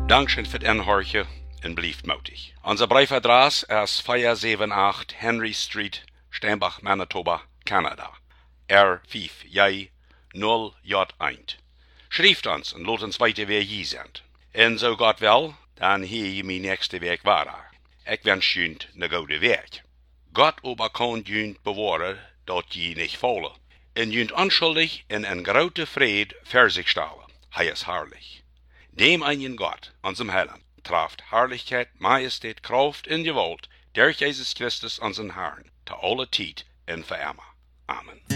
Dankeschön für het inhoortje en blijft moedig. Onze briefadres is 478 Henry Street, Steinbach, Manitoba, Canada. R5J0J1. Schrijft ons en laat ons weten wie je bent. En zo gaat wel, dan hier je mijn nächste week waar. Ik wens je een goede week. Gott aber kan je bewaren dat je niet vallen. En je onschuldig in een grote vrede voor zich stellen. Hij is herrlich. Dem einen Gott, unserem Heiland, traft Herrlichkeit, Majestät, Kraft in Gewalt, durch Jesus Christus, unseren Herrn, zu aller Zeit und für immer. Amen.